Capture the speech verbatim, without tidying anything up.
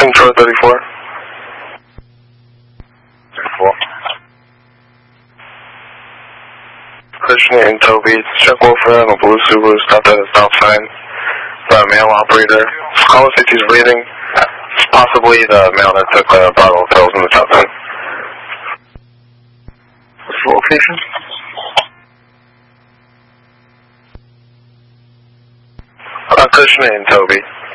Control thirty-four. thirty-four. Christian and Toby, check welfare on a blue Subaru stopped at a stop sign by a male operator. Caller says he's bleeding. It's possibly the male that took a bottle of pills in the top ten. What's the location? Uh, Christian and Toby.